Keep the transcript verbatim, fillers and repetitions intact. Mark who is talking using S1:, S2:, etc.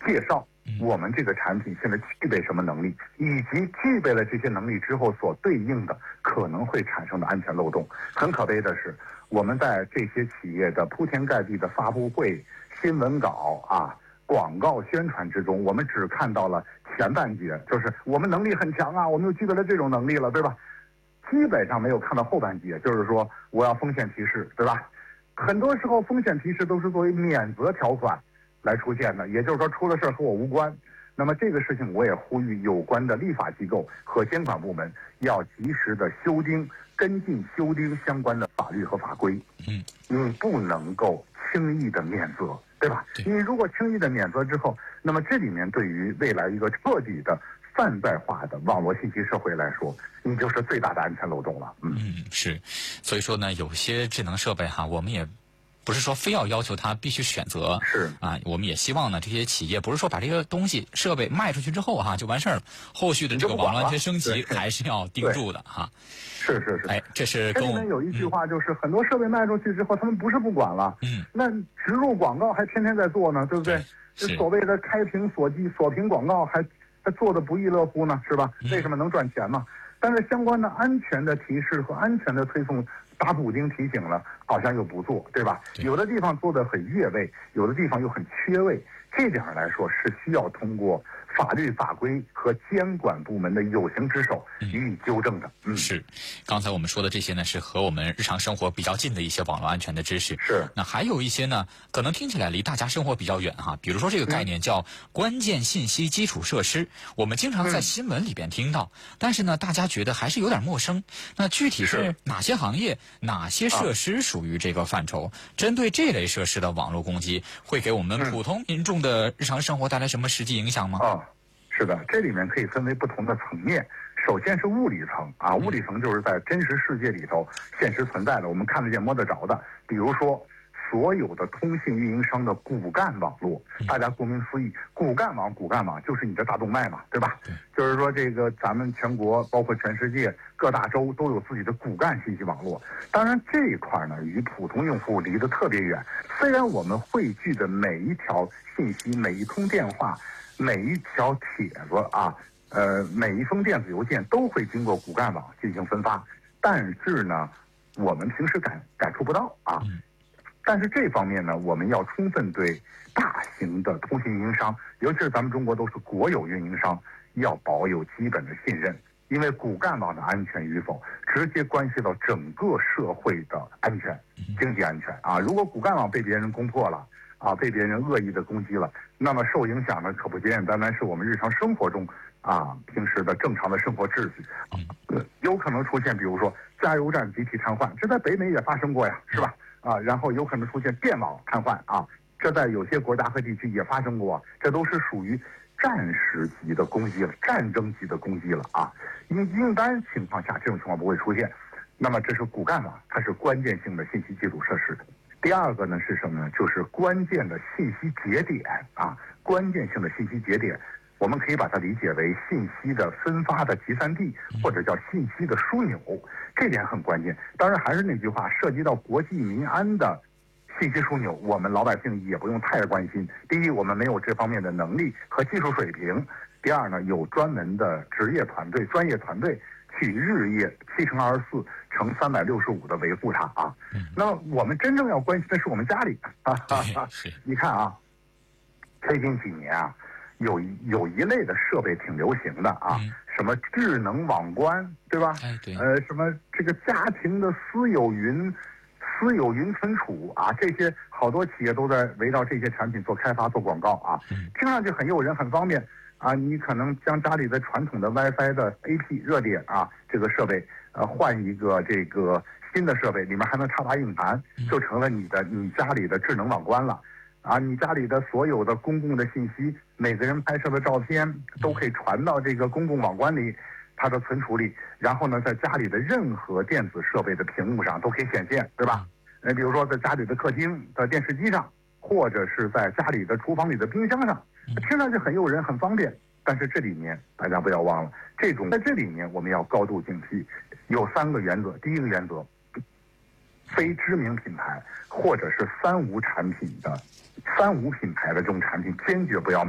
S1: 介绍我们这个产品现在具备什么能力，以及具备了这些能力之后所对应的可能会产生的安全漏洞。很可悲的是，我们在这些企业的铺天盖地的发布会、新闻稿啊、广告宣传之中，我们只看到了前半截，就是我们能力很强啊，我们又具备了这种能力了，对吧？基本上没有看到后半截，就是说我要风险提示，对吧？很多时候风险提示都是作为免责条款来出现的，也就是说出了事和我无关。那么这个事情我也呼吁有关的立法机构和监管部门要及时的修订、跟进修订相关的法律和法规。
S2: 嗯，
S1: 你不能够轻易的免责，对吧？你如果轻易的免责之后，那么这里面对于未来一个彻底的泛在化的网络信息社会来说，你就是最大的安全漏洞了。嗯，
S2: 嗯是，所以说呢，有些智能设备哈，我们也不是说非要要求它必须选择，
S1: 是
S2: 啊，我们也希望呢，这些企业不是说把这个东西设备卖出去之后哈就完事儿了，后续的这个网络安全升级还是要盯住的哈。
S1: 是是是，
S2: 哎，这是跟我们
S1: 这里面有一句话，就是、嗯、很多设备卖出去之后，他们不是不管了，
S2: 嗯，
S1: 那植入广告还天天在做呢，对不对？这所谓的开屏锁机、锁屏广告还还做的不亦乐乎呢，是吧？
S2: 嗯、
S1: 为什么能赚钱嘛？但是相关的安全的提示和安全的推送打补丁提醒了，好像又不做，对吧？
S2: 对，
S1: 有的地方做的很越位，有的地方又很缺位，这点来说是需要通过法律法规和监管部门的有形之手予以纠正的。
S2: 嗯，是。刚才我们说的这些呢，是和我们日常生活比较近的一些网络安全的知识。
S1: 是。
S2: 那还有一些呢，可能听起来离大家生活比较远哈。比如说这个概念叫关键信息基础设施，我们经常在新闻里边听到，嗯、但是呢，大家觉得还是有点陌生。那具体是哪些行业、哪些设施属于这个范畴？啊、针对这类设施的网络攻击，会给我们普通民众的日常生活带来什么实际影响吗？
S1: 啊、哦，是的，这里面可以分为不同的层面。首先是物理层啊，物理层就是在真实世界里头现实存在的，我们看得见摸得着的。比如说，所有的通信运营商的骨干网络，大家顾名思义，骨干网，骨干网就是你的大动脉嘛，对吧？就是说，这个咱们全国包括全世界各大洲都有自己的骨干信息网络。当然这一块呢，与普通用户离得特别远。虽然我们汇聚的每一条信息、每一通电话、每一条帖子啊。呃，每一封电子邮件都会经过骨干网进行分发，但是呢，我们平时感感触不到啊。但是这方面呢，我们要充分对大型的通信运营商，尤其是咱们中国都是国有运营商，要保有基本的信任，因为骨干网的安全与否，直接关系到整个社会的安全、经济安全啊。如果骨干网被别人攻破了，啊，被别人恶意的攻击了，那么受影响的可不简简单单是我们日常生活中啊平时的正常的生活秩序，呃，有可能出现比如说加油站集体瘫痪，这在北美也发生过呀，是吧？啊，然后有可能出现电网瘫痪啊，这在有些国家和地区也发生过，这都是属于战时级的攻击了，战争级的攻击了啊。因为一般情况下这种情况不会出现，那么这是骨干网，它是关键性的信息基础设施。第二个呢是什么呢？就是关键的信息节点啊，关键性的信息节点，我们可以把它理解为信息的分发的集散地，或者叫信息的枢纽，这点很关键。当然还是那句话，涉及到国计民安的信息枢纽，我们老百姓也不用太关心。第一，我们没有这方面的能力和技术水平；第二呢，有专门的职业团队、专业团队去日夜七乘二十四乘三百六十五的维护它啊。嗯、那我们真正要关心的是我们家里啊哈哈。你看啊，最近几年啊，有有一类的设备挺流行的啊，嗯、什么智能网关，对吧？
S2: 哎，对。
S1: 呃，什么这个家庭的私有云、私有云存储啊，这些好多企业都在围绕这些产品做开发、做广告啊，嗯、听上去很诱人、很方便。啊，你可能将家里的传统的 WiFi 的 A P 热点啊，这个设备，呃，换一个这个新的设备，里面还能插拔硬盘，就成了你的你家里的智能网关了。啊，你家里的所有的公共的信息，每个人拍摄的照片都可以传到这个公共网关里，它的存储里，然后呢，在家里的任何电子设备的屏幕上都可以显现，对吧？呃，比如说在家里的客厅的电视机上，或者是在家里的厨房里的冰箱上。听上去很诱人很方便，但是这里面大家不要忘了，这种在这里面我们要高度警惕，有三个原则。第一个原则，非知名品牌或者是三无产品的三无品牌的这种产品坚决不要买。